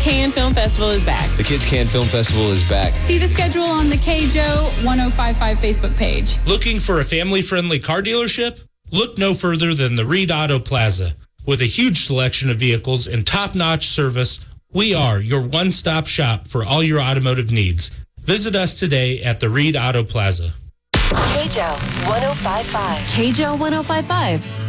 Can Film Festival is back. The Kids Can Film Festival is back. See the schedule on the KJO 1055 Facebook page. Looking for a family-friendly car dealership? Look no further than the Reed Auto Plaza. With a huge selection of vehicles and top-notch service, we are your one-stop shop for all your automotive needs. Visit us today at the Reed Auto Plaza. KJO 1055. KJO 1055.